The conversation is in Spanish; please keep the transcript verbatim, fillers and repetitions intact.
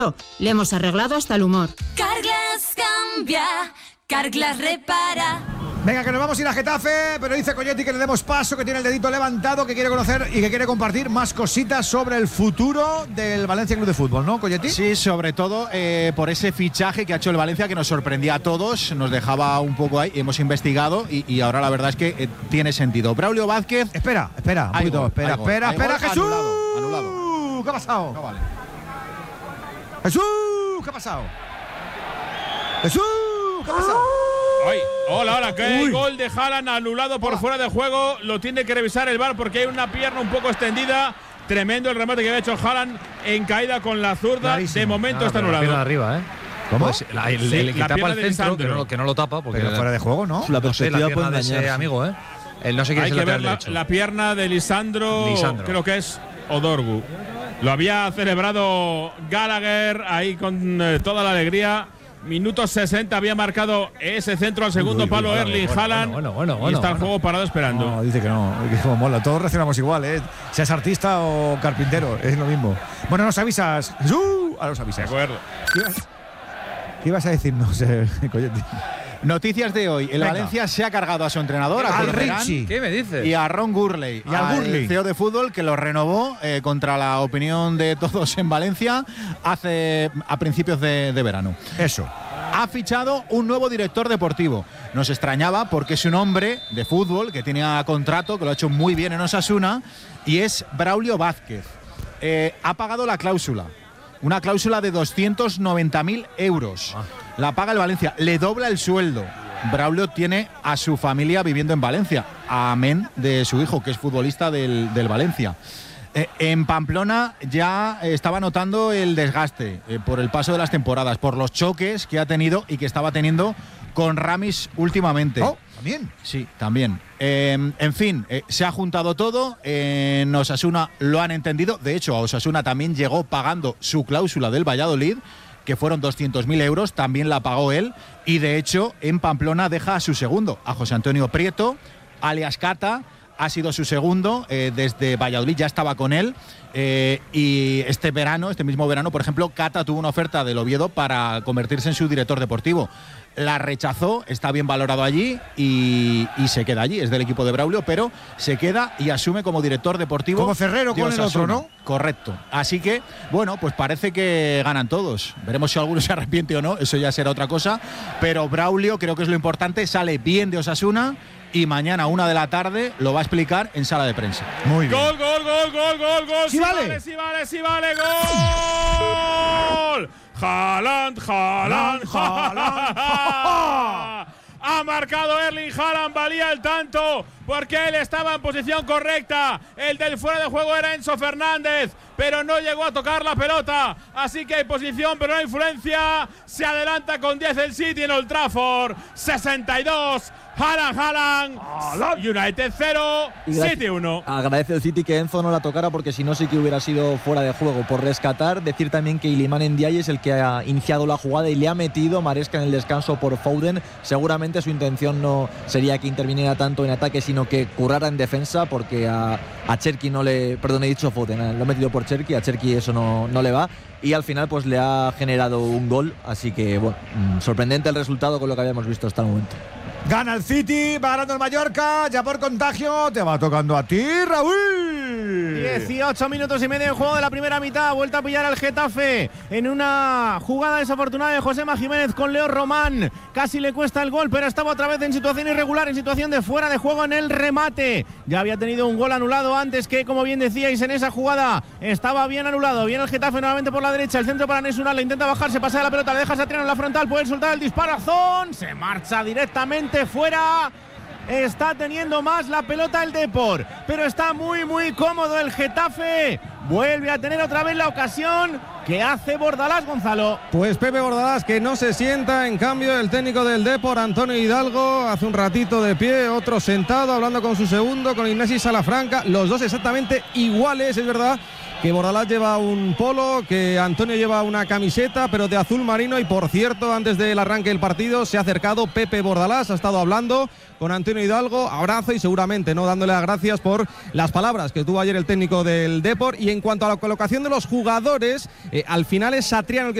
Le hemos arreglado hasta el humor. Carglass cambia, Carglass repara. Venga, que nos vamos a ir a Getafe, pero dice Colletti que le demos paso, que tiene el dedito levantado, que quiere conocer y que quiere compartir más cositas sobre el futuro del Valencia Club de Fútbol, ¿no, Colletti? Sí, sobre todo eh, por ese fichaje que ha hecho el Valencia, que nos sorprendía a todos, nos dejaba un poco ahí, hemos investigado y, y ahora la verdad es que eh, tiene sentido. Braulio Vázquez… Espera, espera, un poquito, gol, espera, gol, espera, espera, gol, Jesús. Anulado, anulado. ¿Qué ha pasado? No vale. Jesús, ¿qué ha pasado? Jesús, ¿qué ha pasado? Ay, hola, hola, que hay Uy. gol de Haaland anulado por fuera de juego. Lo tiene que revisar el V A R porque hay una pierna un poco extendida. Tremendo el remate que había hecho Haaland en caída con la zurda. Clarísimo. De momento Ah, está pero la anulado. pierna de arriba, ¿eh? ¿Cómo? Pues la, el, Sí, el la que tapa pierna el de centro, que Lisandro. no, que no lo tapa. Porque Pero fuera de juego, ¿no? La no sé, la perspectiva pierna puede de ese engañar. amigo, ¿eh? El no sé quién Hay es el que ver lateral la, derecho. la pierna de Lisandro, Lisandro. creo que es Odorgu. Lo había celebrado Gallagher ahí con eh, toda la alegría. Minuto sesenta había marcado ese centro al segundo Uy, uy, palo bueno, Erling bueno, Haaland. bueno, bueno, y bueno, está el bueno. juego parado esperando. No, dice que no, que como mola. Todos reaccionamos igual, ¿eh? Seas artista o carpintero, es lo mismo. Bueno, nos avisas. Jesús. Ahora nos De avisas. acuerdo. ¿Qué ibas, ¿Qué ibas a decirnos, eh, Colletti? Noticias de hoy. El Venga. Valencia se ha cargado a su entrenador, a Al Corberán, Richie. ¿Qué me dices? y a Ron Gurley, Y al al Gurley. C E O de fútbol, que lo renovó eh, contra la opinión de todos en Valencia hace a principios de, de verano. Eso. Ha fichado un nuevo director deportivo. Nos extrañaba porque es un hombre de fútbol que tenía contrato, que lo ha hecho muy bien en Osasuna, y es Braulio Vázquez. Eh, ha pagado la cláusula, una cláusula de doscientos noventa mil euros. La paga el Valencia, le dobla el sueldo. Braulio tiene a su familia viviendo en Valencia, amén de su hijo, que es futbolista del, del Valencia. Eh, en Pamplona ya eh, estaba notando el desgaste eh, por el paso de las temporadas, por los choques que ha tenido y que estaba teniendo con Ramis últimamente. Oh, también. Sí, también. Eh, en fin, eh, se ha juntado todo. Eh, en Osasuna lo han entendido. De hecho, a Osasuna también llegó pagando su cláusula del Valladolid, que fueron doscientos mil euros, también la pagó él. Y de hecho, en Pamplona deja a su segundo, a José Antonio Prieto, alias Cata. Ha sido su segundo, eh, desde Valladolid ya estaba con él. Eh, y este verano, este mismo verano, por ejemplo, Cata tuvo una oferta del Oviedo para convertirse en su director deportivo. La rechazó, está bien valorado allí y, y se queda allí. Es del equipo de Braulio, pero se queda y asume como director deportivo. Como Ferrero de con el otro, Osasuna. ¿no? Correcto. Así que, bueno, pues parece que ganan todos. Veremos si alguno se arrepiente o no, eso ya será otra cosa. Pero Braulio, creo que es lo importante, sale bien de Osasuna y mañana a una de la tarde lo va a explicar en sala de prensa. Muy bien. Gol, gol, gol, gol, gol, gol. Sí vale. Sí vale, sí vale, gol. Haaland, Haaland, Haaland. Haaland. Ha marcado Erling Haaland, valía el tanto porque él estaba en posición correcta. El del fuera de juego era Enzo Fernández, pero no llegó a tocar la pelota. Así que hay posición, pero no hay influencia. Se adelanta con diez el City en Old Trafford. sesenta y dos. Haaland, Haaland. United cero, Y gracias- City uno. Agradece el City que Enzo no la tocara porque si no sí que hubiera sido fuera de juego. Por rescatar, decir también que Iliman Ndiaye es el que ha iniciado la jugada y le ha metido Maresca en el descanso por Foden. Seguramente su intención no sería que interviniera tanto en ataque, sino que currara en defensa, porque a, a Cherki no le… Perdón, he dicho Foden, eh, lo he metido por Cherki, a Cherki eso no, no le va. Y al final pues le ha generado un gol, así que bueno, mm, sorprendente el resultado con lo que habíamos visto hasta el momento. Gana el City, va ganando el Mallorca, ya por contagio, te va tocando a ti, Raúl. dieciocho minutos y medio en juego de la primera mitad. Vuelta a pillar al Getafe en una jugada desafortunada de Josema Jiménez con Leo Román. Casi le cuesta el gol, pero estaba otra vez en situación irregular, en situación de fuera de juego en el remate. Ya había tenido un gol anulado antes, que como bien decíais en esa jugada estaba bien anulado. Viene el Getafe nuevamente por la derecha, el centro para Nesunal, le intenta bajar, se pasa de la pelota, le deja a Satriano en la frontal, puede soltar el disparazón, se marcha directamente fuera. Está teniendo más la pelota el Depor, pero está muy muy cómodo el Getafe. Vuelve a tener otra vez la ocasión que hace Bordalás, Gonzalo. Pues Pepe Bordalás, que no se sienta. En cambio, el técnico del Depor, Antonio Hidalgo, hace un ratito de pie, otro sentado, hablando con su segundo, con Ignasi Salafranca. Los dos exactamente iguales, es verdad que Bordalás lleva un polo, que Antonio lleva una camiseta, pero de azul marino. Y por cierto, antes del arranque del partido se ha acercado Pepe Bordalás, ha estado hablando con Antonio Hidalgo, abrazo y seguramente no dándole las gracias por las palabras que tuvo ayer el técnico del Depor. Y en cuanto a la colocación de los jugadores, eh, al final es Satriano el que